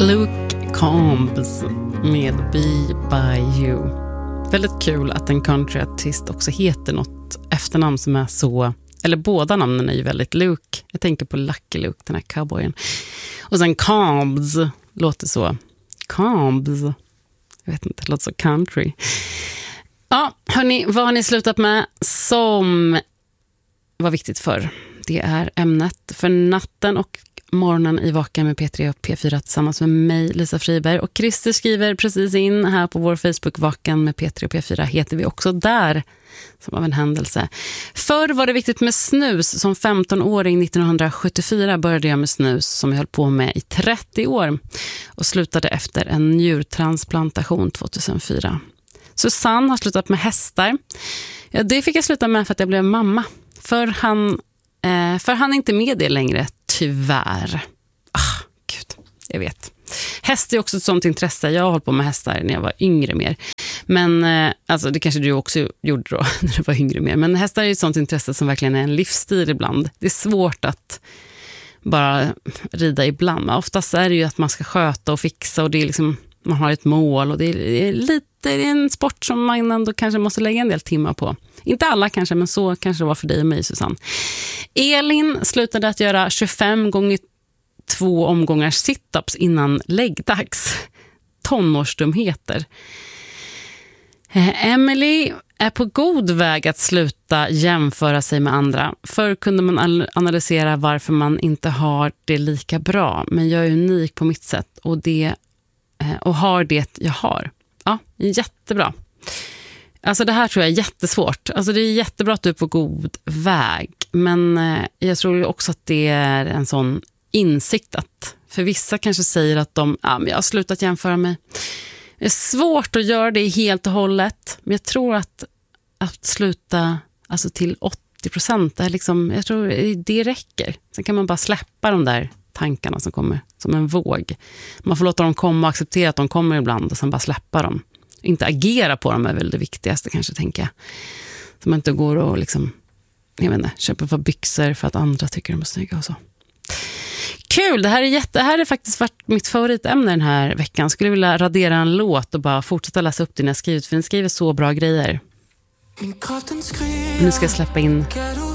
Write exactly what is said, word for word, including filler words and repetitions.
Luke Combs med Be By You. Väldigt kul att en countryartist också heter något efternamn som är så, eller båda namnen är ju väldigt Luke. Jag tänker på Lucky Luke, den här cowboyen. Och sen Combs låter så. Combs. Jag vet inte, det låter så country. Ja, hörni, vad har ni slutat med som var viktigt för? Det är ämnet för natten och morgonen i Vaken med P tre och P fyra tillsammans med mig, Lisa Friberg. Och Christer skriver precis in här på vår Facebook, Vaken med P tre och P fyra heter vi också där, som av en händelse. Förr var det viktigt med snus. Som femtonåring nittonhundrasjuttiofyra började jag med snus som jag höll på med i trettio år och slutade efter en njurtransplantation tvåtusenfyra. Susanne har slutat med hästar. Ja, det fick jag sluta med för att jag blev mamma. För han, eh, för han är inte med det längre, tyvärr. Ah, gud, jag vet. Häst är också ett sånt intresse. Jag har hållit på med hästar när jag var yngre mer. Men, eh, alltså det kanske du också gjorde då när du var yngre mer. Men hästar är ett sånt intresse som verkligen är en livsstil ibland. Det är svårt att bara rida ibland. Oftast är det ju att man ska sköta och fixa och det är liksom, man har ett mål och det är, det är lite det är en sport som man ändå kanske måste lägga en del timmar på. Inte alla kanske, men så kanske det var för dig och mig, Susanne. Elin slutade att göra tjugofem gånger två omgångar sit-ups innan läggdags. Tonårsdumheter. Emily är på god väg att sluta jämföra sig med andra. Förr kunde man analysera varför man inte har det lika bra. Men jag är unik på mitt sätt och, det, och har det jag har. Ja, jättebra. Alltså det här tror jag är jättesvårt. Alltså det är jättebra att du är på god väg. Men jag tror också att det är en sån insikt att för vissa kanske säger att de, ja, men jag har slutat jämföra mig. Det är svårt att göra det helt och hållet. Men jag tror att, att sluta alltså till åttio procent är liksom, jag tror det räcker. Sen kan man bara släppa de där tankarna som kommer som en våg. Man får låta dem komma och acceptera att de kommer ibland och sen bara släppa dem. Inte agera på dem är väl det viktigaste kanske, tänker jag. Så man inte går och liksom, jag vet inte, köper på byxor för att andra tycker de är snygga och så. Kul, det här är jätte, det här är faktiskt varit mitt favoritämne den här veckan. Skulle vilja radera en låt och bara fortsätta läsa upp det när jag skrivit, för den skriver så bra grejer. Nu ska jag släppa in